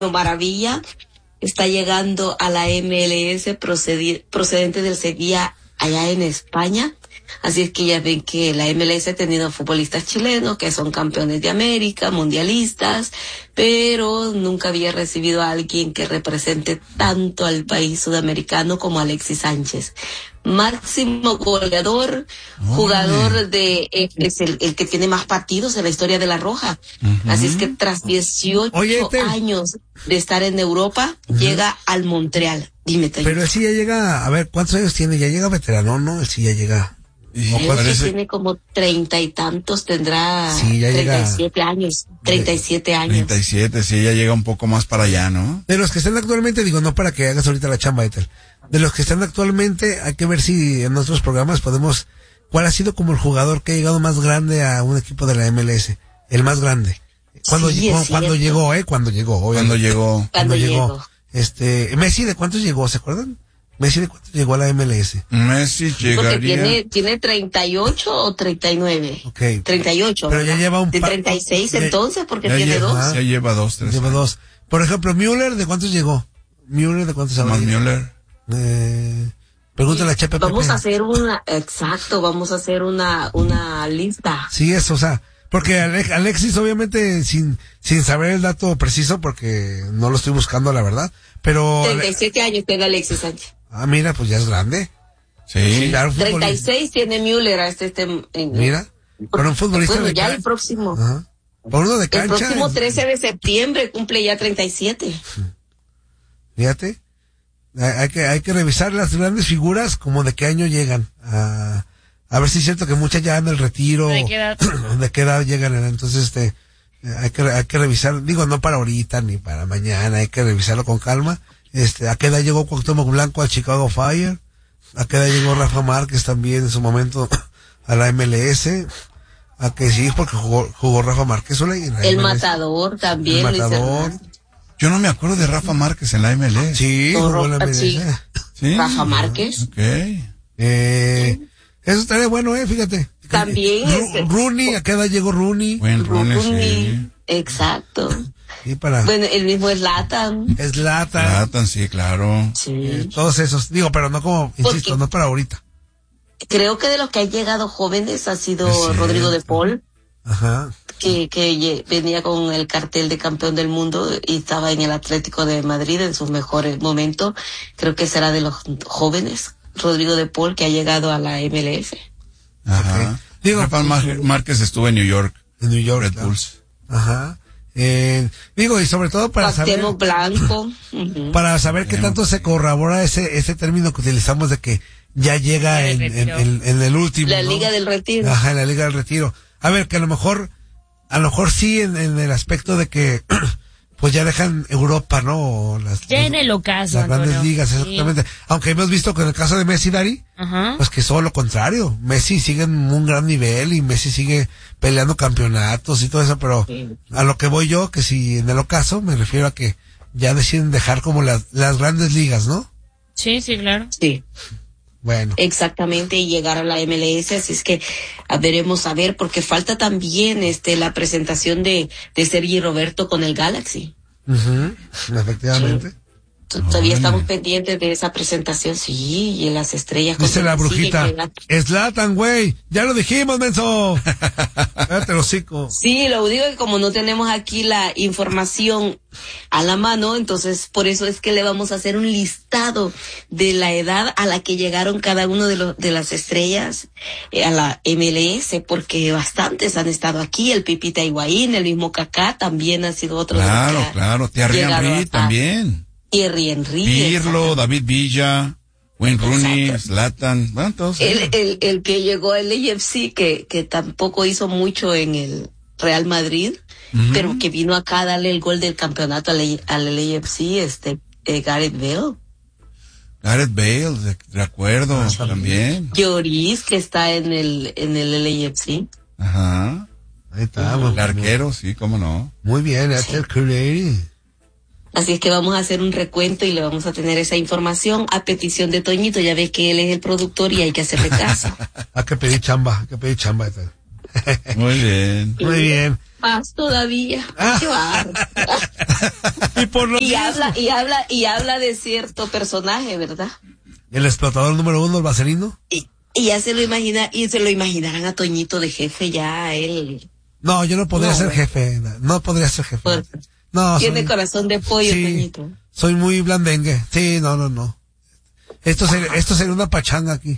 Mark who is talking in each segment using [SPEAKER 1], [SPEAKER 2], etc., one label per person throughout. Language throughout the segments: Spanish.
[SPEAKER 1] Maravilla está llegando a la MLS procedente del Sevilla allá en España. Así es que ya ven que la MLS ha tenido futbolistas chilenos que son campeones de América, mundialistas, pero nunca había recibido a alguien que represente tanto al país sudamericano como Alexis Sánchez. Máximo goleador, jugador es el que tiene más partidos en la historia de La Roja. Así es que tras 18 años de estar en Europa, llega al Montreal. Dime, Toño.
[SPEAKER 2] Pero él sí ya llega, a ver, ¿cuántos años tiene? Ya llega veterano, ¿no? Él sí ya llega.
[SPEAKER 1] Él tiene como 30 y tantos, tendrá
[SPEAKER 2] sí, ya
[SPEAKER 1] 37 llega. Años, 37 años.
[SPEAKER 3] 37, sí, ya llega un poco más para allá, ¿no?
[SPEAKER 2] De los que están actualmente, digo, no para que hagas ahorita la chamba, Ethel. De los que están actualmente, hay que ver si en nuestros programas podemos, ¿cuál ha sido como el jugador que ha llegado más grande a un equipo de la MLS? El más grande. Cuando llegó, obviamente.
[SPEAKER 3] Cuando llegó.
[SPEAKER 2] Messi, ¿de cuántos llegó? ¿Se acuerdan? Messi, ¿de cuántos llegó a la MLS?
[SPEAKER 3] Messi llegaría...
[SPEAKER 1] Porque tiene 38 o 39.
[SPEAKER 2] Okay.
[SPEAKER 1] 38.
[SPEAKER 2] Pero ya lleva un
[SPEAKER 1] de 36 entonces, porque tiene dos.
[SPEAKER 3] Ya lleva dos, tres.
[SPEAKER 2] Lleva dos. Por ejemplo, Müller, ¿de cuántos llegó? Müller, ¿de cuántos
[SPEAKER 3] habrá? Müller.
[SPEAKER 2] Pregúntale a Chepe Pepe.
[SPEAKER 1] Vamos a hacer una lista.
[SPEAKER 2] Sí, eso, o sea, porque Alexis obviamente sin saber el dato preciso, porque no lo estoy buscando la verdad, pero...
[SPEAKER 1] 37 años tiene Alexis Sánchez.
[SPEAKER 2] Ah, mira, pues ya es grande.
[SPEAKER 3] Sí.
[SPEAKER 2] Claro,
[SPEAKER 1] 36 tiene Müller
[SPEAKER 2] mira, para un futbolista
[SPEAKER 1] bueno,
[SPEAKER 2] de
[SPEAKER 1] ya el próximo.
[SPEAKER 2] Ajá. Por uno de cancha.
[SPEAKER 1] El próximo 13 de septiembre cumple ya 37.
[SPEAKER 2] Fíjate. Hay que revisar las grandes figuras, como de qué año llegan. A ver si es cierto que muchas ya en el retiro.
[SPEAKER 4] ¿De qué edad?
[SPEAKER 2] ¿De qué edad llegan? Entonces, hay que revisar, digo, no para ahorita ni para mañana, hay que revisarlo con calma. ¿A qué edad llegó Cuauhtémoc Blanco al Chicago Fire? ¿A qué edad llegó Rafa Márquez también en su momento a la MLS? ¿A que sí? Porque jugó Rafa Márquez en la
[SPEAKER 1] El
[SPEAKER 2] MLS.
[SPEAKER 1] Matador también.
[SPEAKER 2] El Matador.
[SPEAKER 3] Yo no me acuerdo de Rafa Márquez en la MLS.
[SPEAKER 2] Sí, jugó en la MLS.
[SPEAKER 1] Sí. Rafa Márquez.
[SPEAKER 3] Okay.
[SPEAKER 2] Eso estaría bueno, fíjate.
[SPEAKER 1] También
[SPEAKER 2] Rooney, ¿a qué edad llegó Rooney?
[SPEAKER 3] Buen Rooney, sí.
[SPEAKER 1] Exacto.
[SPEAKER 2] Sí,
[SPEAKER 1] bueno, el mismo Zlatan,
[SPEAKER 3] sí, claro.
[SPEAKER 1] Sí.
[SPEAKER 2] Todos esos, digo, pero no como, insisto, no para ahorita.
[SPEAKER 1] Creo que de los que han llegado jóvenes ha sido Rodrigo de Paul.
[SPEAKER 2] Ajá.
[SPEAKER 1] Que venía con el cartel de campeón del mundo y estaba en el Atlético de Madrid en sus mejores momentos. Creo que será de los jóvenes, Rodrigo de Paul, que ha llegado a la MLS.
[SPEAKER 3] Ajá. Okay. Digo, Rafa Márquez estuvo en New York.
[SPEAKER 2] En New York.
[SPEAKER 3] Red Bulls.
[SPEAKER 2] Ajá. Digo, y sobre todo para saber.
[SPEAKER 1] Blanco.
[SPEAKER 2] Para saber qué tanto se corrobora ese término que utilizamos de que ya llega en el último.
[SPEAKER 1] La
[SPEAKER 2] ¿no?
[SPEAKER 1] Liga del Retiro.
[SPEAKER 2] Ajá, en la Liga del Retiro. A ver, que a lo mejor sí en el aspecto de que pues ya dejan Europa, ¿no?
[SPEAKER 4] Ya en el ocaso,
[SPEAKER 2] las grandes
[SPEAKER 4] Antonio.
[SPEAKER 2] ligas, exactamente. Sí. Aunque hemos visto con el caso de Messi, Dari, pues que es todo lo contrario. Messi sigue en un gran nivel y Messi sigue peleando campeonatos y todo eso, pero a lo que voy yo, que si en el ocaso me refiero a que ya deciden dejar como las grandes ligas, ¿no?
[SPEAKER 4] Sí, claro.
[SPEAKER 1] Sí.
[SPEAKER 2] Bueno.
[SPEAKER 1] Exactamente, y llegar a la MLS, así es que veremos a ver, porque falta también la presentación de Sergi Roberto con el Galaxy.
[SPEAKER 2] Efectivamente.
[SPEAKER 1] Sí. Todavía estamos pendientes de esa presentación, sí, y en las estrellas.
[SPEAKER 2] Dice la brujita, Zlatan, güey, ya lo dijimos, menso. Cállate el hocico.
[SPEAKER 1] Sí, lo digo que como no tenemos aquí la información a la mano, entonces por eso es que le vamos a hacer un listado de la edad a la que llegaron cada uno de las estrellas a la MLS, porque bastantes han estado aquí, el Pipita Higuaín, el mismo Kaká también ha sido otro.
[SPEAKER 3] Claro, Thierry Henry también.
[SPEAKER 1] Thierry Henry.
[SPEAKER 3] Pirlo, David Villa, Wayne Rooney, Zlatan, bueno, todos.
[SPEAKER 1] El que llegó al AFC, que tampoco hizo mucho en el Real Madrid, pero que vino acá a darle el gol del campeonato al AFC, Gareth Bale.
[SPEAKER 3] Gareth Bale, de acuerdo, también.
[SPEAKER 1] Lloris, que está en el LAFC.
[SPEAKER 3] Ajá.
[SPEAKER 2] Ahí está.
[SPEAKER 3] El arquero, sí, cómo no.
[SPEAKER 2] Muy bien,
[SPEAKER 1] Así es que vamos a hacer un recuento y le vamos a tener esa información a petición de Toñito. Ya ve que él es el productor y hay que hacerle caso.
[SPEAKER 2] Hay que pedir chamba.
[SPEAKER 3] Muy bien.
[SPEAKER 2] Muy bien.
[SPEAKER 1] Más todavía. Qué bárbaro.
[SPEAKER 2] Y por lo
[SPEAKER 1] y habla de cierto personaje, ¿verdad?
[SPEAKER 2] el explotador número 1, el vaselino.
[SPEAKER 1] Y ya se lo imagina, y se lo imaginarán a Toñito de jefe ya a él.
[SPEAKER 2] No, yo no podría ser jefe. No podría ser jefe.
[SPEAKER 1] Por-
[SPEAKER 2] No,
[SPEAKER 1] Tiene corazón de pollo,
[SPEAKER 2] sí,
[SPEAKER 1] Toñito.
[SPEAKER 2] soy muy blandengue. Sí, no. Esto sería una pachanga aquí.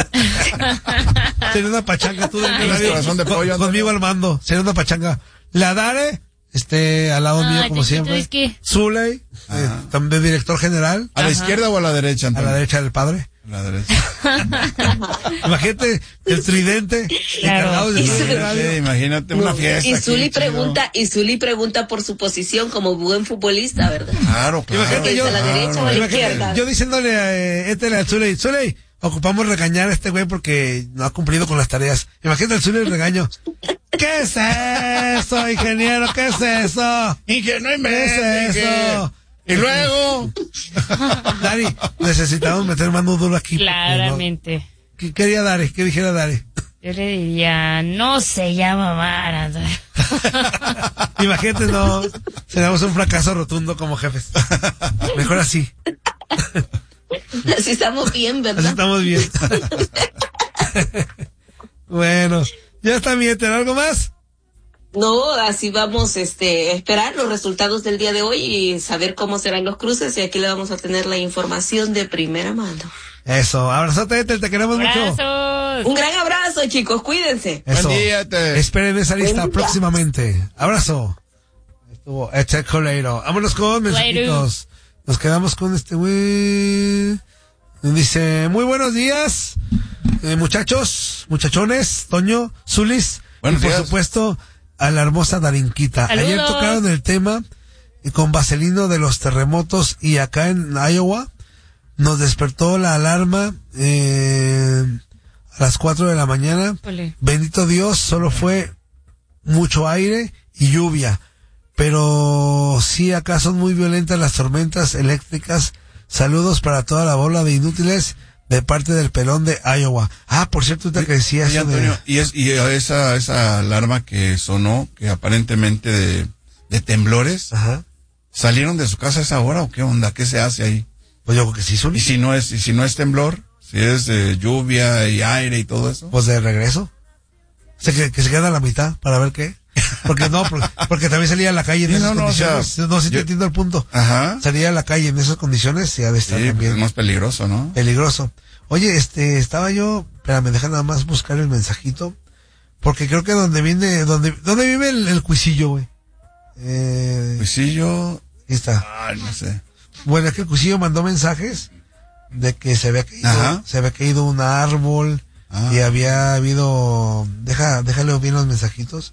[SPEAKER 2] Sería una pachanga tú del
[SPEAKER 3] ¿Tienes
[SPEAKER 2] radio,
[SPEAKER 3] corazón de pollo,
[SPEAKER 2] conmigo al mando. Sería una pachanga. La Dare, al lado mío como
[SPEAKER 4] Toñito,
[SPEAKER 2] siempre.
[SPEAKER 4] es que-
[SPEAKER 2] Zuley, también director general.
[SPEAKER 3] ¿A la izquierda o a la derecha,
[SPEAKER 2] A
[SPEAKER 3] Antonio?
[SPEAKER 2] la derecha del padre.
[SPEAKER 3] A la derecha.
[SPEAKER 2] Imagínate el tridente encargado de
[SPEAKER 1] Y
[SPEAKER 2] hacer
[SPEAKER 1] Zuli-
[SPEAKER 2] radio.
[SPEAKER 3] Imagínate una fiesta.
[SPEAKER 1] Y
[SPEAKER 3] aquí,
[SPEAKER 1] Zuli pregunta por su posición como buen futbolista, ¿verdad?
[SPEAKER 3] Claro.
[SPEAKER 2] Imagínate yo,
[SPEAKER 1] ¿A la derecha o a la
[SPEAKER 2] imagínate
[SPEAKER 1] izquierda?
[SPEAKER 2] yo diciéndole al Zuley, ocupamos regañar a este güey porque no ha cumplido con las tareas. Imagínate al Zuley el regaño. ¿Qué es eso, ingeniero? ¿Qué es eso?
[SPEAKER 3] Ingeniero, no
[SPEAKER 2] ¿Qué es eso?
[SPEAKER 3] Y luego.
[SPEAKER 2] Dari, necesitamos meter mano duro aquí. porque
[SPEAKER 4] Claramente.
[SPEAKER 2] no- ¿Qué quería Dari? ¿Qué dijera Dari?
[SPEAKER 4] Yo le diría, no se llama Mara.
[SPEAKER 2] Imagínate, no. Seríamos un fracaso rotundo como jefes. Mejor así.
[SPEAKER 1] Así estamos bien,
[SPEAKER 2] Así
[SPEAKER 1] ¿verdad?
[SPEAKER 2] estamos bien. Bueno, ya está mi Éter. ¿Algo más?
[SPEAKER 1] No, así vamos, esperar los resultados del día de hoy y saber cómo serán los cruces, y aquí le vamos a tener la información de primera mano.
[SPEAKER 2] Eso. Abrazote, Éter. Te queremos mucho.
[SPEAKER 4] ¡Abrazos!
[SPEAKER 1] Un gran abrazo, chicos, cuídense.
[SPEAKER 2] Eso.
[SPEAKER 3] Buen día, Éter.
[SPEAKER 2] Esperen esa lista
[SPEAKER 1] Buen día.
[SPEAKER 2] próximamente. Abrazo. Estuvo Éter Coleiro. Vámonos con mensajitos. Nos quedamos con este güey. Dice, muy buenos días, muchachos, muchachones, Toño, Zulis,
[SPEAKER 3] Buenos
[SPEAKER 2] y por
[SPEAKER 3] días.
[SPEAKER 2] supuesto a la hermosa Darinquita.
[SPEAKER 4] Saludos.
[SPEAKER 2] Ayer tocaron el tema con Vaselino de los terremotos y acá en Iowa nos despertó la alarma a las 4 de la mañana.
[SPEAKER 4] Ole.
[SPEAKER 2] Bendito Dios, solo fue mucho aire y lluvia. Pero sí, acá son muy violentas las tormentas eléctricas. Saludos para toda la bola de inútiles de parte del pelón de Iowa. Ah, por cierto, ahorita que decía
[SPEAKER 3] Oye,
[SPEAKER 2] eso de...
[SPEAKER 3] Antonio, y esa alarma que sonó, que aparentemente de temblores,
[SPEAKER 2] Ajá.
[SPEAKER 3] ¿salieron de su casa a esa hora o qué onda? ¿Qué se hace ahí?
[SPEAKER 2] Pues yo creo que sí,
[SPEAKER 3] Y
[SPEAKER 2] Zuli.
[SPEAKER 3] si no es temblor, si es lluvia y aire y todo eso.
[SPEAKER 2] Pues de regreso. O sea, que se quedan a la mitad para ver qué. Porque no, porque también salía a la calle en
[SPEAKER 3] Sí,
[SPEAKER 2] esas
[SPEAKER 3] no, o sea,
[SPEAKER 2] condiciones. No, sí te
[SPEAKER 3] yo-
[SPEAKER 2] entiendo el punto.
[SPEAKER 3] Ajá.
[SPEAKER 2] Salía a la calle en esas condiciones y ha de estar
[SPEAKER 3] Sí, pues
[SPEAKER 2] también
[SPEAKER 3] es más peligroso, ¿no?
[SPEAKER 2] peligroso. Oye, estaba yo, espérame, deja nada más buscar el mensajito, porque creo que donde vive el cuisillo, güey.
[SPEAKER 3] Pues sí, yo...
[SPEAKER 2] Aquí está.
[SPEAKER 3] Ay, no sé.
[SPEAKER 2] Bueno, es que el cuisillo mandó mensajes de que se
[SPEAKER 3] Ajá.
[SPEAKER 2] había caído un árbol
[SPEAKER 3] Ah.
[SPEAKER 2] y había habido, déjale bien los mensajitos,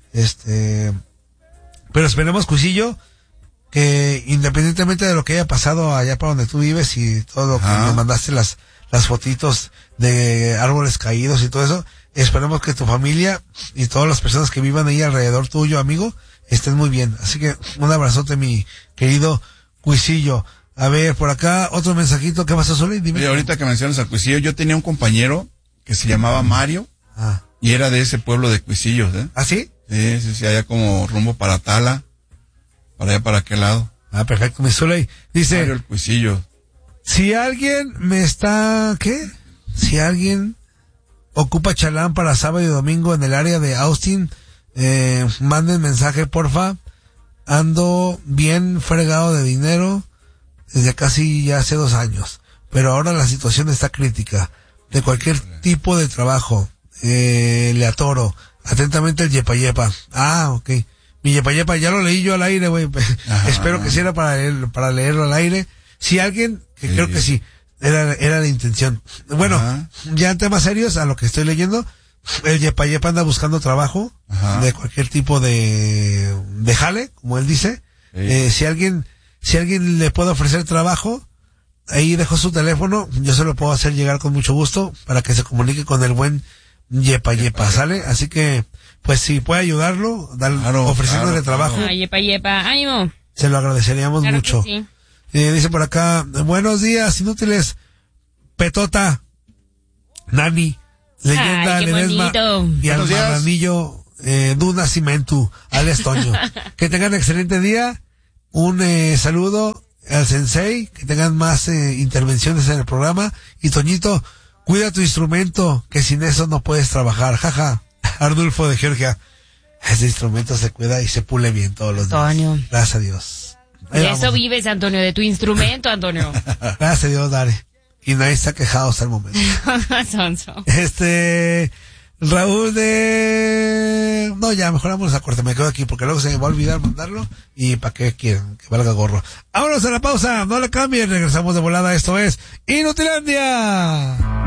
[SPEAKER 2] pero esperemos, cuisillo, que independientemente de lo que haya pasado allá para donde tú vives y todo lo que
[SPEAKER 3] Ajá.
[SPEAKER 2] me mandaste las fotitos de árboles caídos y todo eso, esperemos que tu familia y todas las personas que vivan ahí alrededor tuyo, amigo, estén muy bien. Así que un abrazote, mi querido cuisillo. A ver, por acá otro mensajito. ¿Qué pasó, Zuli? Dime.
[SPEAKER 3] Oye, ahorita que mencionas a Cuisillo, yo tenía un compañero que se llamaba Mario
[SPEAKER 2] Ah.
[SPEAKER 3] y era de ese pueblo de Cuisillos, ¿eh?
[SPEAKER 2] ¿Ah, sí?
[SPEAKER 3] Sí, allá como rumbo para Tala, para allá para aquel lado.
[SPEAKER 2] Ah, perfecto, mi Zuli. Dice,
[SPEAKER 3] Mario el Cuisillo.
[SPEAKER 2] si alguien me está, ¿qué? Si alguien ocupa chalán para sábado y domingo en el área de Austin, manden mensaje, porfa. Ando bien fregado de dinero desde casi ya hace 2 años, pero ahora la situación está crítica. De cualquier tipo de trabajo, le atoro. Atentamente el Yepa Yepa. Ah, ok. Mi Yepa Yepa, ya lo leí yo al aire, güey.
[SPEAKER 3] Ajá.
[SPEAKER 2] Espero que sí era para leerlo al aire. Si alguien, que
[SPEAKER 3] Sí.
[SPEAKER 2] creo que sí, era la intención. Bueno,
[SPEAKER 3] Ajá.
[SPEAKER 2] ya en temas serios, a lo que estoy leyendo, el Yepa Yepa anda buscando trabajo
[SPEAKER 3] Ajá.
[SPEAKER 2] de cualquier tipo de jale, como él dice.
[SPEAKER 3] Sí.
[SPEAKER 2] Si alguien le puede ofrecer trabajo, ahí dejó su teléfono, yo se lo puedo hacer llegar con mucho gusto para que se comunique con el buen Yepa Yepa, ¿sale? Así que, pues si puede ayudarlo,
[SPEAKER 3] Claro,
[SPEAKER 2] ofreciéndole
[SPEAKER 3] claro,
[SPEAKER 2] trabajo,
[SPEAKER 3] claro.
[SPEAKER 4] Ah, yepa, yepa, ánimo.
[SPEAKER 2] se lo agradeceríamos
[SPEAKER 4] Claro
[SPEAKER 2] mucho.
[SPEAKER 4] que sí.
[SPEAKER 2] Dice por acá, buenos días, inútiles, Petota, Nani, Leyenda
[SPEAKER 4] Ay, qué
[SPEAKER 2] Ledesma
[SPEAKER 4] bonito.
[SPEAKER 2] y al
[SPEAKER 3] Buenos días.
[SPEAKER 2] Marranillo Duna Cimentu, Alex Toño. Que tengan excelente día. Un saludo al Sensei, que tengan más intervenciones en el programa. Y Toñito, cuida tu instrumento, que sin eso no puedes trabajar. Jaja. Arnulfo de Georgia. Ese instrumento se cuida y se pule bien todos los días.
[SPEAKER 4] Antonio.
[SPEAKER 2] Gracias a Dios. Ahí
[SPEAKER 4] De
[SPEAKER 2] vamos.
[SPEAKER 4] eso vives, Antonio, de tu instrumento, Antonio.
[SPEAKER 2] Gracias a Dios, Dare. Y nadie está quejado hasta el momento.
[SPEAKER 4] Sonso.
[SPEAKER 2] Raúl de... No, ya, mejor vámonos a corte, me quedo aquí porque luego se me va a olvidar mandarlo y para qué quieren, que valga gorro. Vámonos a la pausa, no le cambien, regresamos de volada, esto es Inutilandia.